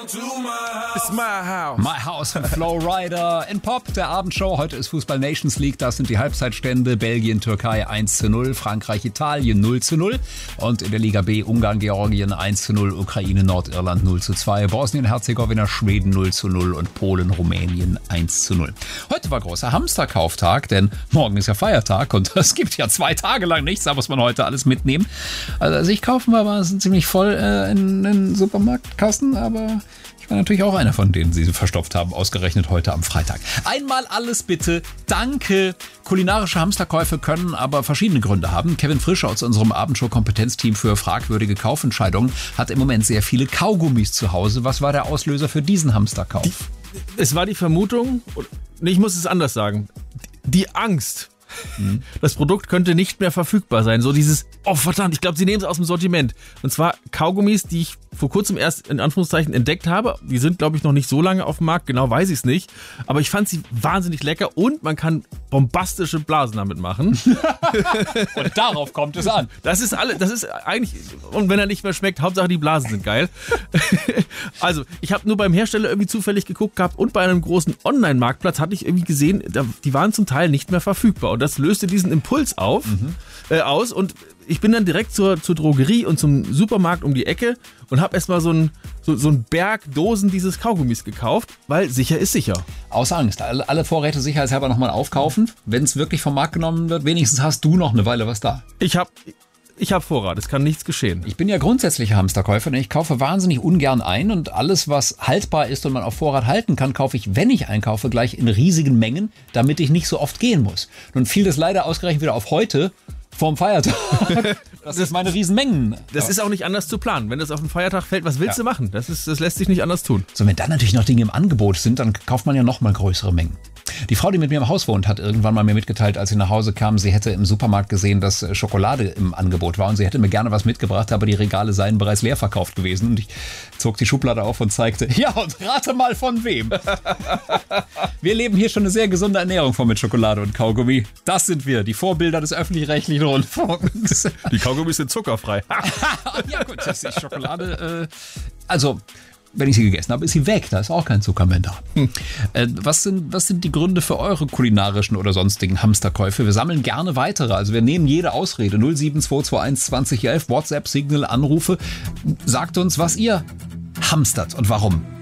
It's my house. My House von Flow Rider in Pop, der Abendshow. Heute ist Fußball Nations League, das sind die Halbzeitstände. Belgien, Türkei 1:0, Frankreich, Italien 0:0 und in der Liga B Ungarn, Georgien 1:0, Ukraine, Nordirland 0:2, Bosnien-Herzegowina, Schweden 0:0 und Polen, Rumänien 1:0. Heute war großer Hamsterkauftag, denn morgen ist ja Feiertag und es gibt ja 2 Tage lang nichts, da muss man heute alles mitnehmen. Also als ich kaufen war es ziemlich voll in den Supermarktkassen, aber ich war natürlich auch einer von denen, die sie verstopft haben, ausgerechnet heute am Freitag. Einmal alles bitte, danke. Kulinarische Hamsterkäufe können aber verschiedene Gründe haben. Kevin Frisch aus unserem Abendshow-Kompetenzteam für fragwürdige Kaufentscheidungen hat im Moment sehr viele Kaugummis zu Hause. Was war der Auslöser für diesen Hamsterkauf? Es war die Vermutung, ich muss es anders sagen, die Angst. Das Produkt könnte nicht mehr verfügbar sein. So dieses, oh verdammt, ich glaube, sie nehmen es aus dem Sortiment. Und zwar Kaugummis, die ich vor kurzem erst in Anführungszeichen entdeckt habe. Die sind, glaube ich, noch nicht so lange auf dem Markt, genau weiß ich es nicht. Aber ich fand sie wahnsinnig lecker und man kann bombastische Blasen damit machen. Und darauf kommt es an. Das ist eigentlich, und wenn er nicht mehr schmeckt, Hauptsache die Blasen sind geil. Also, ich habe nur beim Hersteller irgendwie zufällig geguckt gehabt und bei einem großen Online-Marktplatz hatte ich irgendwie gesehen, die waren zum Teil nicht mehr verfügbar. Und das löste diesen Impuls aus und ich bin dann direkt zur Drogerie und zum Supermarkt um die Ecke und habe erstmal so einen Berg Dosen dieses Kaugummis gekauft, weil sicher ist sicher. Aus Angst. Alle Vorräte sicherheitshalber nochmal aufkaufen. Wenn es wirklich vom Markt genommen wird, wenigstens hast du noch eine Weile was da. Ich hab Vorrat, es kann nichts geschehen. Ich bin ja grundsätzlicher Hamsterkäufer, denn ich kaufe wahnsinnig ungern ein und alles, was haltbar ist und man auf Vorrat halten kann, kaufe ich, wenn ich einkaufe, gleich in riesigen Mengen, damit ich nicht so oft gehen muss. Nun fiel das leider ausgerechnet wieder auf heute, vorm Feiertag. Das ist meine Riesenmengen. Das ist auch nicht anders zu planen. Wenn das auf den Feiertag fällt, was willst du machen? Das lässt sich nicht anders tun. So, wenn dann natürlich noch Dinge im Angebot sind, dann kauft man ja noch mal größere Mengen. Die Frau, die mit mir im Haus wohnt, hat irgendwann mal mir mitgeteilt, als sie nach Hause kam, sie hätte im Supermarkt gesehen, dass Schokolade im Angebot war und sie hätte mir gerne was mitgebracht, aber die Regale seien bereits leer verkauft gewesen. Und ich zog die Schublade auf und zeigte, ja, und rate mal von wem. Wir leben hier schon eine sehr gesunde Ernährung von mit Schokolade und Kaugummi. Das sind wir, die Vorbilder des öffentlich-rechtlichen Rundfunks. Die Kaugummis sind zuckerfrei. Ja gut, das ist Schokolade. Wenn ich sie gegessen habe, ist sie weg. Da ist auch kein Zucker mehr da. Was sind die Gründe für eure kulinarischen oder sonstigen Hamsterkäufe? Wir sammeln gerne weitere. Also wir nehmen jede Ausrede. 07221 2011, WhatsApp, Signal, Anrufe. Sagt uns, was ihr hamstert und warum.